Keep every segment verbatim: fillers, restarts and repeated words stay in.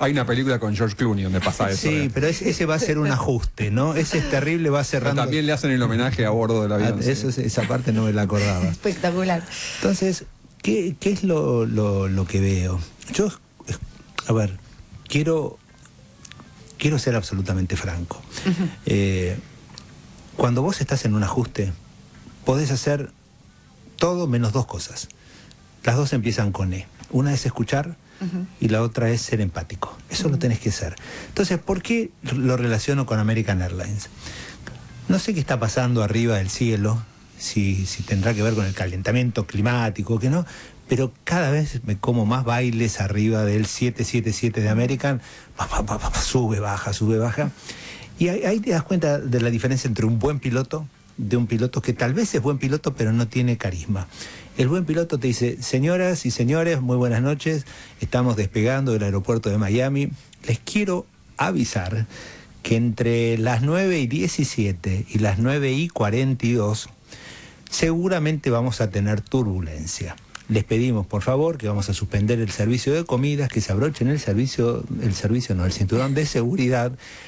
Hay una película con George Clooney donde pasa eso. Sí, ¿eh? pero ese, ese va a ser un ajuste, ¿no? Ese es terrible, va cerrando. Pero también le hacen el homenaje a bordo del avión. Ah, eso, sí. Esa parte no me la acordaba. Espectacular. Entonces, ¿qué, qué es lo, lo, lo que veo? Yo, a ver, quiero, quiero ser absolutamente franco. Uh-huh. eh, cuando vos estás en un ajuste, podés hacer todo menos dos cosas. Las dos empiezan con E. Una es escuchar uh-huh. y la otra es ser empático. Eso uh-huh. lo tenés que ser. Entonces, ¿por qué lo relaciono con American Airlines? No sé qué está pasando arriba del cielo, si, si tendrá que ver con el calentamiento climático o qué no, pero cada vez me como más bailes arriba del siete siete siete de American, pa, pa, pa, pa, sube, baja, sube, baja. Y ahí, ahí te das cuenta de la diferencia entre un buen piloto, de un piloto que tal vez es buen piloto pero no tiene carisma. El buen piloto te dice: señoras y señores, muy buenas noches, estamos despegando del aeropuerto de Miami, les quiero avisar que entre las nueve y diecisiete y las nueve y cuarenta y dos seguramente vamos a tener turbulencia. Les pedimos por favor que vamos a suspender el servicio de comidas, que se abrochen el servicio, el servicio no, el cinturón de seguridad.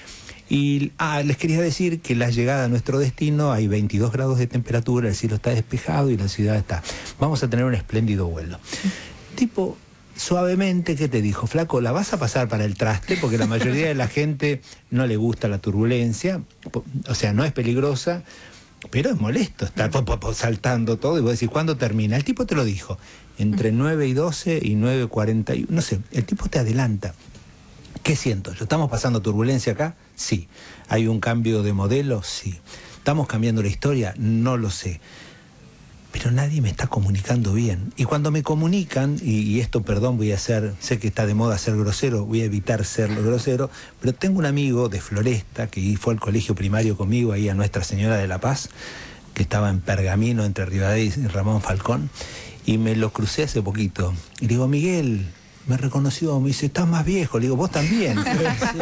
Y ah, les quería decir que la llegada a nuestro destino hay veintidós grados de temperatura, el cielo está despejado y la ciudad está. Vamos a tener un espléndido vuelo. Tipo, suavemente, ¿qué te dijo? Flaco, la vas a pasar para el traste, porque la mayoría de la gente no le gusta la turbulencia, o sea, no es peligrosa, pero es molesto estar po, po, po, saltando todo y vos decís, ¿cuándo termina? El tipo te lo dijo, entre nueve y doce y nueve y cuarenta y uno, no sé, el tipo te adelanta. ¿Qué siento? ¿Lo estamos pasando turbulencia acá? Sí. ¿Hay un cambio de modelo? Sí. ¿Estamos cambiando la historia? No lo sé. Pero nadie me está comunicando bien. Y cuando me comunican, y, y esto, perdón, voy a ser, sé que está de moda ser grosero, voy a evitar ser grosero, pero tengo un amigo de Floresta que fue al colegio primario conmigo, ahí a Nuestra Señora de la Paz, que estaba en Pergamino, entre Rivadavia y Ramón Falcón, y me lo crucé hace poquito. Y le digo: Miguel, me reconoció, me dice, estás más viejo. Le digo, vos también. Sí,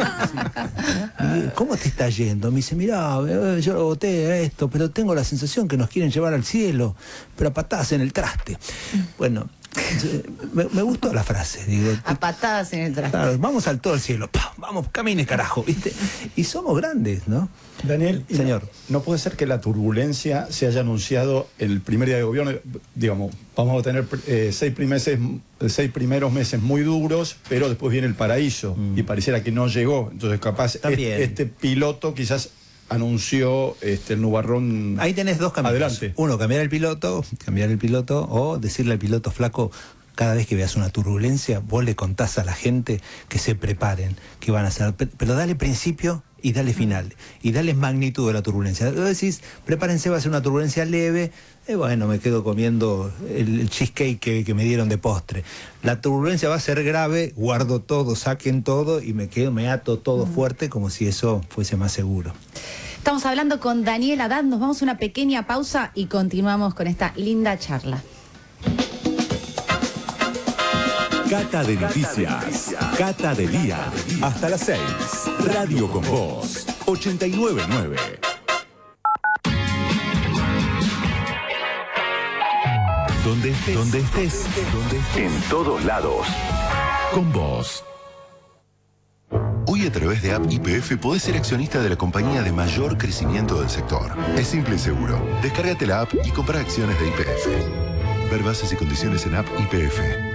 sí. ¿Cómo te está yendo? Me dice, mirá, yo lo voté a esto, pero tengo la sensación que nos quieren llevar al cielo, pero a patadas en el traste. Bueno, me, me gustó la frase. Digo, a patadas en el traste. Claro, vamos al todo el cielo, ¡pam! Vamos, camine carajo, ¿viste? Y somos grandes, ¿no? Daniel, señor. No, no puede ser que la turbulencia se haya anunciado el primer día de gobierno. Digamos, vamos a tener eh, seis, primeses, seis primeros meses muy duros, pero después viene el paraíso mm. y pareciera que no llegó. Entonces, capaz, este, este piloto quizás anunció este, el nubarrón. Ahí tenés dos caminos. Adelante. Uno, cambiar el piloto, cambiar el piloto, o decirle al piloto: flaco, cada vez que veas una turbulencia, vos le contás a la gente que se preparen, que van a hacer, pero dale principio y dale final, y dale magnitud de la turbulencia. Vos decís, prepárense, va a ser una turbulencia leve, y bueno, me quedo comiendo el, el cheesecake que, que me dieron de postre. La turbulencia va a ser grave, guardo todo, saquen todo, y me quedo, me ato todo mm. fuerte, como si eso fuese más seguro. Estamos hablando con Daniel Haddad, nos vamos a una pequeña pausa y continuamos con esta linda charla. Cata de Noticias, Cata de Día, hasta las seis, Radio con Vos, ochenta y nueve punto nueve. Donde estés, donde estés, donde estés, en todos lados, con vos. Hoy a través de App Y P F podés ser accionista de la compañía de mayor crecimiento del sector. Es simple y seguro. Descárgate la app y compra acciones de Y P F. Ver bases y condiciones en App Y P F.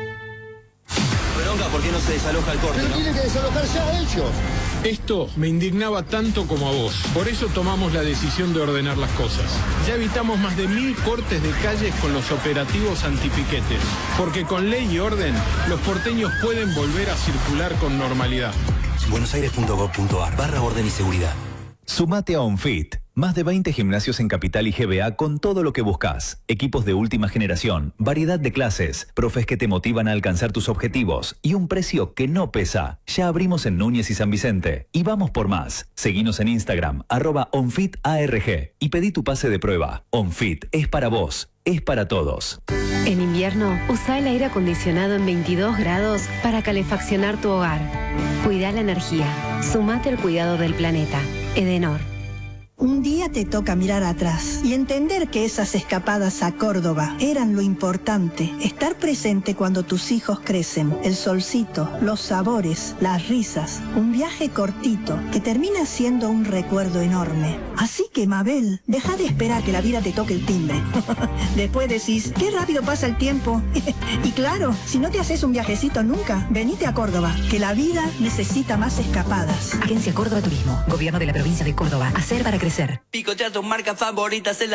¿Por qué no se desaloja el corte, Pero no? tienen que desalojarse a ellos. Esto me indignaba tanto como a vos. Por eso tomamos la decisión de ordenar las cosas. Ya evitamos más de mil cortes de calles con los operativos antipiquetes. Porque con ley y orden, los porteños pueden volver a circular con normalidad. buenosaires punto gov punto ar barra orden y seguridad. Sumate a OnFit. Más de veinte gimnasios en Capital y G B A con todo lo que buscas. Equipos de última generación, variedad de clases, profes que te motivan a alcanzar tus objetivos y un precio que no pesa. Ya abrimos en Núñez y San Vicente. Y vamos por más. Seguinos en Instagram, arroba OnFitARG y pedí tu pase de prueba. OnFit es para vos, es para todos. En invierno, usa el aire acondicionado en veintidós grados para calefaccionar tu hogar. Cuida la energía. Sumate al cuidado del planeta. Edenor. Un día te toca mirar atrás y entender que esas escapadas a Córdoba eran lo importante. Estar presente cuando tus hijos crecen, el solcito, los sabores, las risas. Un viaje cortito que termina siendo un recuerdo enorme. Así que, Mabel, deja de esperar que la vida te toque el timbre. Después decís, qué rápido pasa el tiempo. Y claro, si no te haces un viajecito nunca, venite a Córdoba, que la vida necesita más escapadas. Agencia Córdoba Turismo, Gobierno de la provincia de Córdoba. Hacer para crecer. Picotear tus marcas favoritas en la